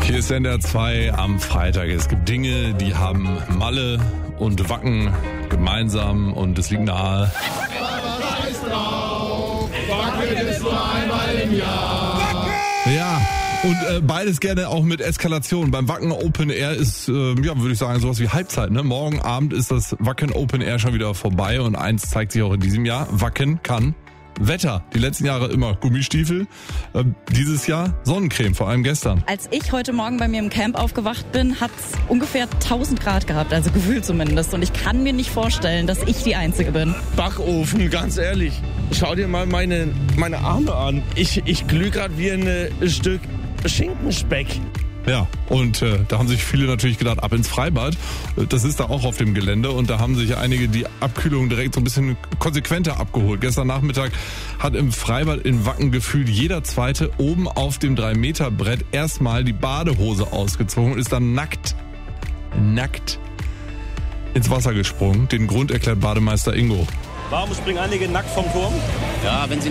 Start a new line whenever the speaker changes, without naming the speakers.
Hier ist NDR 2 am Freitag. Es gibt Dinge, die haben Malle und Wacken gemeinsam und es liegt nahe.
Wacken ist nur einmal im Jahr.
Ja, und beides gerne auch mit Eskalation. Beim Wacken Open Air ist, würde ich sagen, sowas wie Halbzeit. Ne? Morgen Abend ist das Wacken Open Air schon wieder vorbei und eins zeigt sich auch in diesem Jahr. Wacken kann Wetter. Die letzten Jahre immer Gummistiefel. Dieses Jahr Sonnencreme, vor allem gestern.
Als ich heute Morgen bei mir im Camp aufgewacht bin, hat es ungefähr 1000 Grad gehabt, also gefühlt zumindest. Und ich kann mir nicht vorstellen, dass ich die Einzige bin.
Backofen, ganz ehrlich. Schau dir mal meine Arme an. Ich glühe gerade wie ein Stück Schinkenspeck.
Ja, und da haben sich viele natürlich gedacht, ab ins Freibad. Das ist da auch auf dem Gelände und da haben sich einige die Abkühlung direkt so ein bisschen konsequenter abgeholt. Gestern Nachmittag hat im Freibad in Wacken gefühlt jeder Zweite oben auf dem 3-Meter-Brett erstmal die Badehose ausgezogen und ist dann nackt ins Wasser gesprungen. Den Grund erklärt Bademeister Ingo.
Warum springen einige nackt vom Turm?
Ja, wenn sie